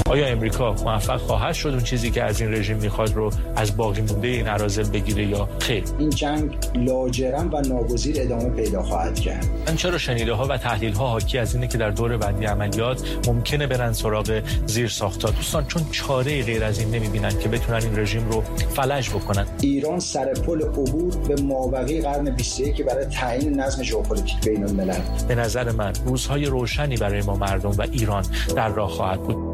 آیا امریکا موفق خواهد شد اون چیزی که از این رژیم میخواد رو از باقی مونده این اراذل بگیره یا خیر؟ این جنگ لاجرم و ناگزیر ادامه پیدا خواهد کرد. من چرا شنیده‌ها و تحلیل‌ها حاکی از اینه که در دور بعدی عملیات ممکنه برن سراغ زیرساخت‌ها. دوستان چون چاره غیر از این نمی‌بینن که بتونن این رژیم رو فلج بکنن. ایران سر پل عبور به مابقی قرن 21 برای تعیین نظم ژئوپلیتیک بین‌الملل. به نظر من روزهای روشنی برای ما مردم و ایران در راه خواهد بود.